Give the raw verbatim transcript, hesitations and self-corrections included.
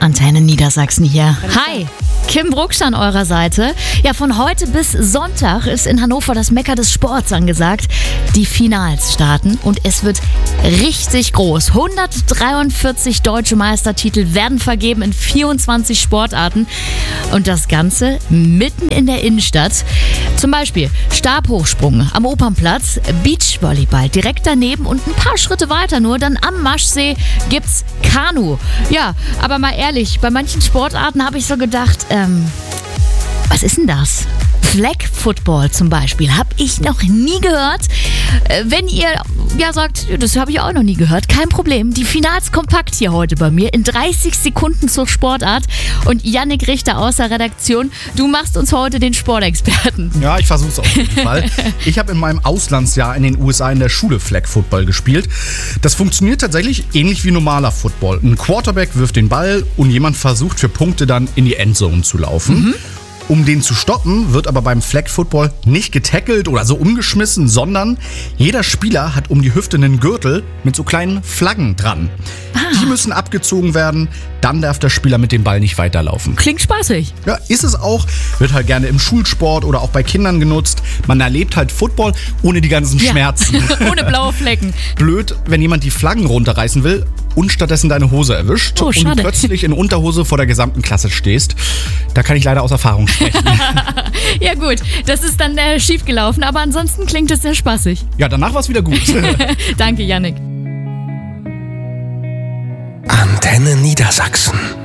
Antenne Niedersachsen hier. Hi, Kim Brucksch an eurer Seite. Ja, von heute bis Sonntag ist in Hannover das Mekka des Sports angesagt. Die Finals starten und es wird richtig groß. hundertdreiundvierzig deutsche Meistertitel werden vergeben in vierundzwanzig Sportarten. Und das Ganze mitten in der Innenstadt. Zum Beispiel Stabhochsprung am Opernplatz, Beachvolleyball direkt daneben und ein paar Schritte weiter nur, dann am Maschsee gibt's Kanu. Ja, aber mal ehrlich, bei manchen Sportarten habe ich so gedacht, ähm, was ist denn das? Flag Football zum Beispiel, habe ich noch nie gehört. Äh, wenn ihr ja sagt, das habe ich auch noch nie gehört, kein Problem. Die Finals kompakt hier heute bei mir in dreißig Sekunden zur Sportart. Und Yannick Richter aus der Redaktion, du machst uns heute den Sportexperten. Ja, ich versuche es auf jeden Fall. Ich habe in meinem Auslandsjahr in den U S A in der Schule Flag Football gespielt. Das funktioniert tatsächlich ähnlich wie normaler Football. Ein Quarterback wirft den Ball und jemand versucht für Punkte dann in die Endzone zu laufen. Mhm. Um den zu stoppen, wird aber beim Flag Football nicht getackelt oder so umgeschmissen, sondern jeder Spieler hat um die Hüfte einen Gürtel mit so kleinen Flaggen dran. Ah. Die müssen abgezogen werden, dann darf der Spieler mit dem Ball nicht weiterlaufen. Klingt spaßig. Ja, ist es auch. Wird halt gerne im Schulsport oder auch bei Kindern genutzt. Man erlebt halt Football ohne die ganzen ja. Schmerzen. Ohne blaue Flecken. Blöd, wenn jemand die Flaggen runterreißen will und stattdessen deine Hose erwischt oh, und du plötzlich in Unterhose vor der gesamten Klasse stehst. Da kann ich leider aus Erfahrung sprechen. Ja gut, das ist dann äh, schief gelaufen, aber ansonsten klingt es sehr spaßig. Ja, danach war es wieder gut. Danke, Yannick. Antenne Niedersachsen.